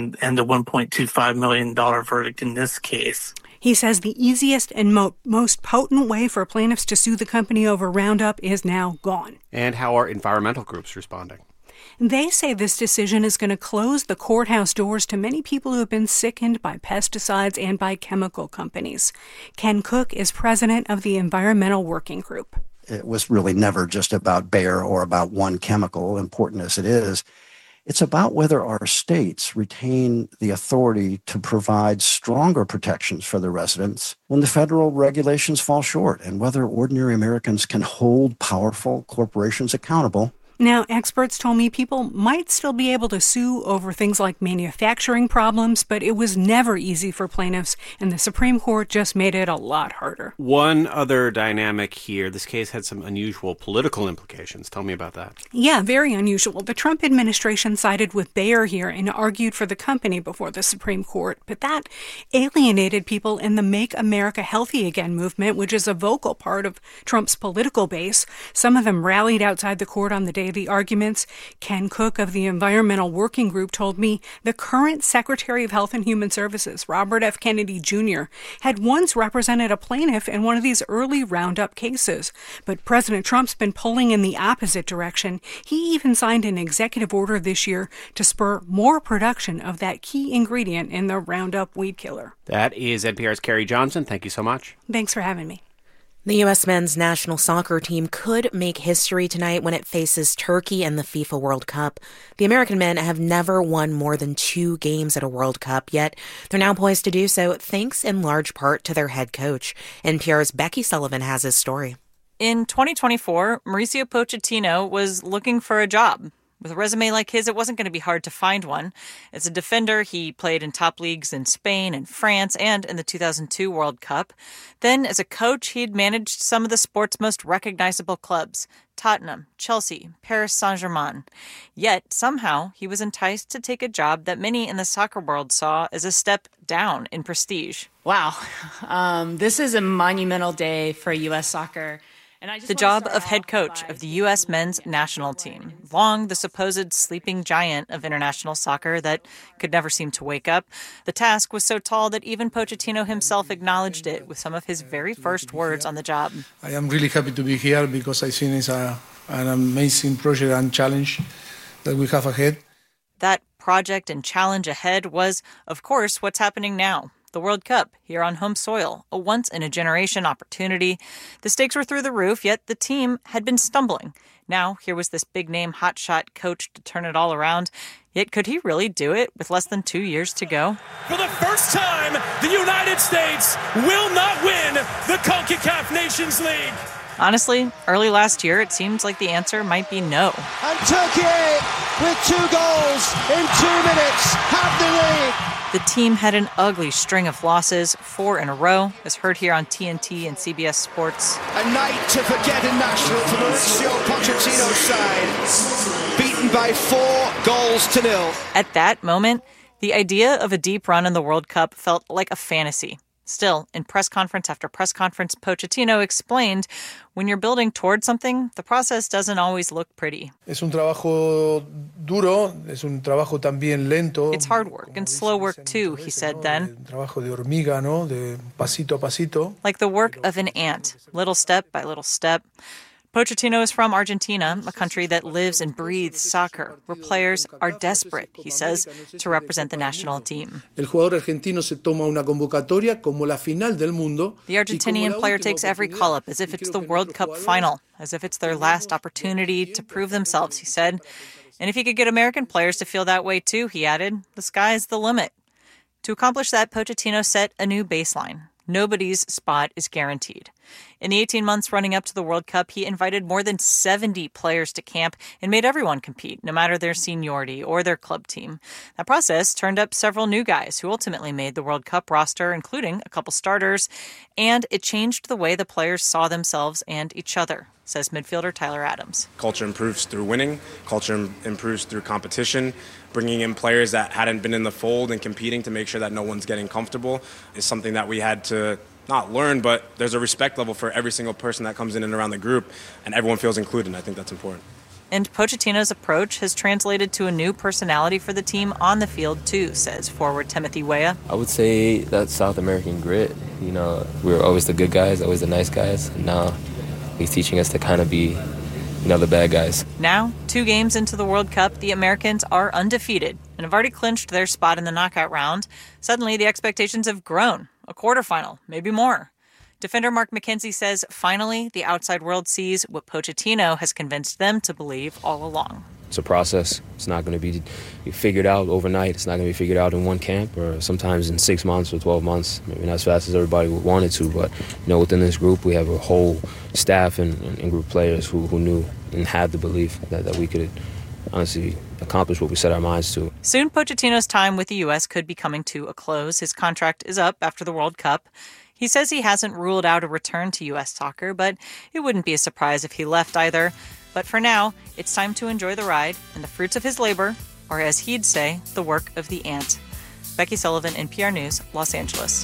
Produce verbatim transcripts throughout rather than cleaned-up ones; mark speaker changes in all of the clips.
Speaker 1: and, and the one point two five million dollars verdict in this case.
Speaker 2: He says the easiest and mo- most potent way for plaintiffs to sue the company over Roundup is now gone.
Speaker 3: And how are environmental groups responding?
Speaker 2: They say this decision is going to close the courthouse doors to many people who have been sickened by pesticides and by chemical companies. Ken Cook is president of the Environmental Working Group.
Speaker 4: It was really never just about Bayer or about one chemical, important as it is. It's about whether our states retain the authority to provide stronger protections for their residents when the federal regulations fall short, and whether ordinary Americans can hold powerful corporations accountable.
Speaker 2: Now, experts told me people might still be able to sue over things like manufacturing problems, but it was never easy for plaintiffs, and the Supreme Court just made it a lot harder.
Speaker 3: One other dynamic here, this case had some unusual political implications. Tell me about that.
Speaker 2: Yeah, very unusual. The Trump administration sided with Bayer here and argued for the company before the Supreme Court, but that alienated people in the Make America Healthy Again movement, which is a vocal part of Trump's political base. Some of them rallied outside the court on the day of the arguments. Ken Cook of the Environmental Working Group told me the current Secretary of Health and Human Services, Robert F. Kennedy Junior, had once represented a plaintiff in one of these early Roundup cases. But President Trump's been pulling in the opposite direction. He even signed an executive order this year to spur more production of that key ingredient in the Roundup weed killer.
Speaker 3: That is N P R's Carrie Johnson. Thank you so much.
Speaker 2: Thanks for having me.
Speaker 5: The U S men's national soccer team could make history tonight when it faces Turkey in the FIFA World Cup. The American men have never won more than two games at a World Cup, yet they're now poised to do so thanks in large part to their head coach. N P R's Becky Sullivan has his story.
Speaker 6: In twenty twenty-four, Mauricio Pochettino was looking for a job. With a resume like his, it wasn't going to be hard to find one. As a defender, he played in top leagues in Spain and France and in the two thousand two World Cup. Then, as a coach, he'd managed some of the sport's most recognizable clubs: Tottenham, Chelsea, Paris Saint-Germain. Yet, somehow, he was enticed to take a job that many in the soccer world saw as a step down in prestige.
Speaker 7: Wow. Um, this is a monumental day for U S soccer.
Speaker 6: The job of head coach of the U S men's national team, long the supposed sleeping giant of international soccer that could never seem to wake up. The task was so tall that even Pochettino himself acknowledged it with some of his very first words on the job.
Speaker 8: I am really happy to be here because I think it's a, an amazing project and challenge that we have ahead.
Speaker 6: That project and challenge ahead was, of course, what's happening now. The World Cup here on home soil, a once-in-a-generation opportunity. The stakes were through the roof, yet the team had been stumbling. Now, here was this big-name hotshot coach to turn it all around. Yet, could he really do it with less than two years to go?
Speaker 9: For the first time, the United States will not win the CONCACAF Nations League.
Speaker 6: Honestly, early last year, it seemed like the answer might be no.
Speaker 10: And Turkey, with two goals in two minutes, have the lead.
Speaker 6: The team had an ugly string of losses, four in a row, as heard here on T N T and C B S Sports.
Speaker 10: A night to forget in Nashville for Mauricio Pochettino's side, beaten by four goals to nil.
Speaker 6: At that moment, the idea of a deep run in the World Cup felt like a fantasy. Still, in press conference after press conference, Pochettino explained, when you're building towards something, the process doesn't always look pretty.
Speaker 8: Es un trabajo duro, es un trabajo también lento.
Speaker 6: It's hard work and slow work too, he said then.
Speaker 8: Trabajo de hormiga, ¿no? De pasito a pasito.
Speaker 6: Like the work of an ant, little step by little step. Pochettino is from Argentina, a country that lives and breathes soccer, where players are desperate, he says, to represent the national team.
Speaker 8: El jugador argentino se toma una convocatoria como la final del mundo.
Speaker 6: The Argentinian player takes every call-up as if it's the World Cup final, as if it's their last opportunity to prove themselves, he said. And if he could get American players to feel that way too, he added, the sky's the limit. To accomplish that, Pochettino set a new baseline. Nobody's spot is guaranteed. In the eighteen months running up to the World Cup, he invited more than seventy players to camp and made everyone compete, no matter their seniority or their club team. That process turned up several new guys who ultimately made the World Cup roster, including a couple starters, and it changed the way the players saw themselves and each other, says midfielder Tyler Adams.
Speaker 11: Culture improves through winning. Culture improves through competition. Bringing in players that hadn't been in the fold and competing to make sure that no one's getting comfortable is something that we had to not learn, but there's a respect level for every single person that comes in and around the group, and everyone feels included, and I think that's important.
Speaker 6: And Pochettino's approach has translated to a new personality for the team on the field, too, says forward Timothy Weah.
Speaker 12: I would say that's South American grit. You know, we were always the good guys, always the nice guys. And now he's teaching us to kind of be, you know, the bad guys.
Speaker 6: Now, two games into the World Cup, the Americans are undefeated and have already clinched their spot in the knockout round. Suddenly, the expectations have grown. A quarterfinal, maybe more. Defender Mark McKenzie says, finally, the outside world sees what Pochettino has convinced them to believe all along.
Speaker 12: It's a process. It's not going to be figured out overnight. It's not going to be figured out in one camp or sometimes in six months or twelve months. Maybe not as fast as everybody wanted to, but you know, within this group, we have a whole staff and, and group players who, who knew and had the belief that, that we could honestly accomplish what we set our minds to.
Speaker 6: Soon, Pochettino's time with the U S could be coming to a close. His contract is up after the World Cup. He says he hasn't ruled out a return to U S soccer, but it wouldn't be a surprise if he left either. But for now, it's time to enjoy the ride and the fruits of his labor, or as he'd say, the work of the ant. Becky Sullivan, N P R News, Los Angeles.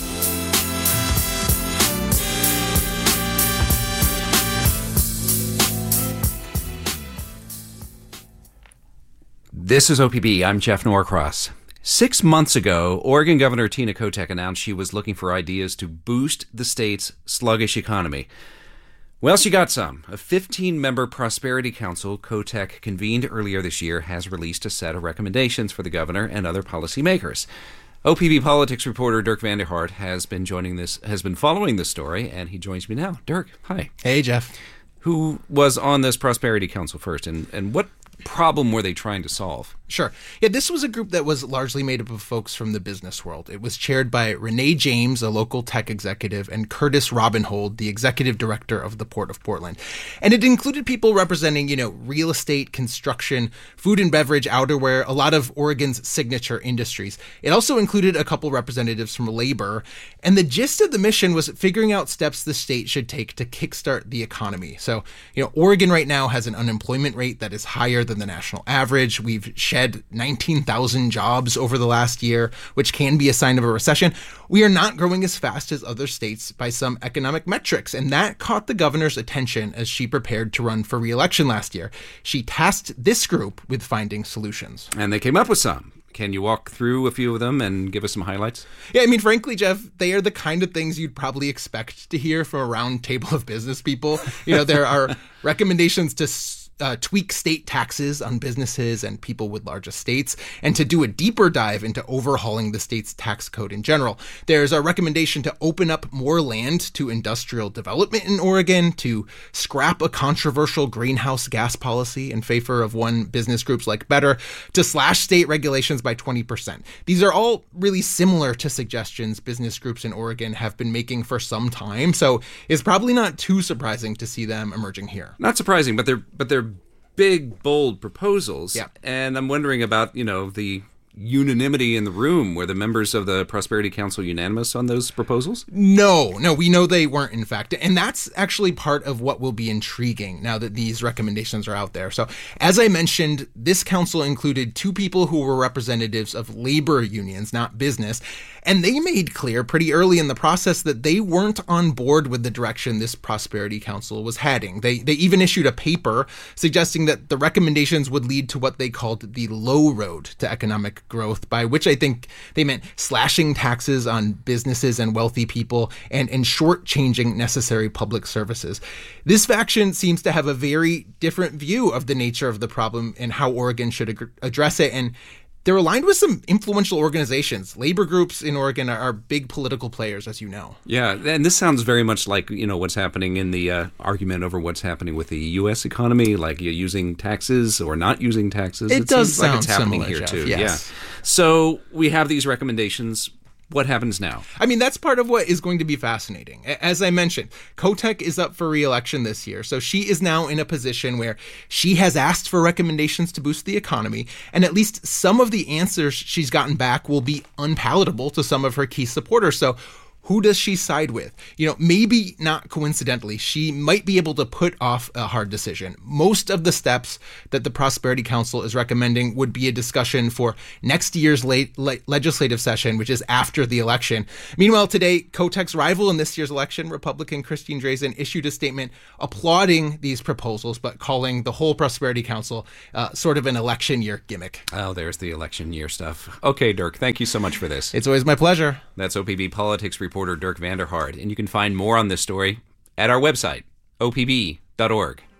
Speaker 13: This is O P B. I'm Jeff Norcross. Six months ago, Oregon Governor Tina Kotek announced she was looking for ideas to boost the state's sluggish economy. Well, she got some. A fifteen-member Prosperity Council Kotek convened earlier this year has released a set of recommendations for the governor and other policymakers. O P B politics reporter Dirk Vanderhart has been joining this, has been following this story, and he joins me now. Dirk, hi.
Speaker 14: Hey, Jeff.
Speaker 13: Who was on this Prosperity Council first, and, and what problem were they trying to solve?
Speaker 14: Sure. Yeah, this was a group that was largely made up of folks from the business world. It was chaired by Renee James, a local tech executive, and Curtis Robinhold, the executive director of the Port of Portland. And it included people representing, you know, real estate, construction, food and beverage, outerwear, a lot of Oregon's signature industries. It also included a couple representatives from labor. And the gist of the mission was figuring out steps the state should take to kickstart the economy. So, you know, Oregon right now has an unemployment rate that is higher than the national average. We've shed nineteen thousand jobs over the last year, which can be a sign of a recession. We are not growing as fast as other states by some economic metrics, and that caught the governor's attention as she prepared to run for re-election last year. She tasked this group with finding solutions.
Speaker 13: And they came up with some. Can you walk through a few of them and give us some highlights?
Speaker 14: Yeah, I mean, frankly, Jeff, they are the kind of things you'd probably expect to hear from a round table of business people. You know, there are recommendations to Uh, tweak state taxes on businesses and people with large estates, and to do a deeper dive into overhauling the state's tax code in general. There's a recommendation to open up more land to industrial development in Oregon, to scrap a controversial greenhouse gas policy in favor of one business groups like Better, to slash state regulations by twenty percent. These are all really similar to suggestions business groups in Oregon have been making for some time, so it's probably not too surprising to see them emerging here.
Speaker 13: Not surprising, but they're but they're big, bold proposals.
Speaker 14: Yeah.
Speaker 13: And I'm wondering about, you know, the unanimity in the room. Were the members of the Prosperity Council unanimous on those proposals?
Speaker 14: No, no, we know they weren't, in fact. And that's actually part of what will be intriguing now that these recommendations are out there. So, as I mentioned, this council included two people who were representatives of labor unions, not business. And they made clear pretty early in the process that they weren't on board with the direction this Prosperity Council was heading. They they even issued a paper suggesting that the recommendations would lead to what they called the low road to economic growth, by which I think they meant slashing taxes on businesses and wealthy people and, and shortchanging necessary public services. This faction seems to have a very different view of the nature of the problem and how Oregon should ag- address it. And they're aligned with some influential organizations. Labor groups in Oregon are, are big political players, as you know.
Speaker 13: Yeah, and this sounds very much like, you know, what's happening in the uh, argument over what's happening with the U S economy, like you're using taxes or not using taxes.
Speaker 14: It, it does
Speaker 13: sound
Speaker 14: like
Speaker 13: it's happening
Speaker 14: similar,
Speaker 13: here
Speaker 14: Jeff,
Speaker 13: too.
Speaker 14: Yes.
Speaker 13: Yeah. So we have these recommendations. What happens now?
Speaker 14: I mean, that's part of what is going to be fascinating. As I mentioned, Kotek is up for re-election this year, so she is now in a position where she has asked for recommendations to boost the economy, and at least some of the answers she's gotten back will be unpalatable to some of her key supporters. So Who does she side with? You know, maybe not coincidentally, she might be able to put off a hard decision. Most of the steps that the Prosperity Council is recommending would be a discussion for next year's late, late legislative session, which is after the election. Meanwhile, today, Kotek's rival in this year's election, Republican Christine Drazan, issued a statement applauding these proposals, but calling the whole Prosperity Council uh, sort of an election year gimmick.
Speaker 13: Oh, there's the election year stuff. Okay, Dirk, thank you so much for this.
Speaker 14: It's always my pleasure.
Speaker 13: That's O P B Politics reporter Dirk Vanderhard, and you can find more on this story at our website, O P B dot org.